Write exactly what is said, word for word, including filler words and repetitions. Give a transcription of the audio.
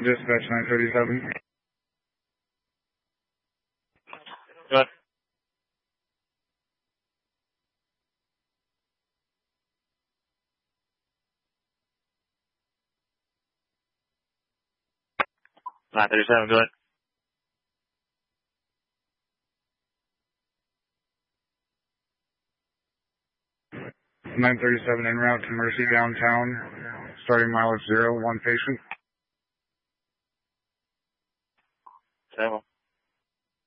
Dispatch nine thirty-seven. Go ahead. nine thirty-seven, go ahead. nine thirty-seven en route to Mercy downtown, starting mileage zero, one patient. Seven.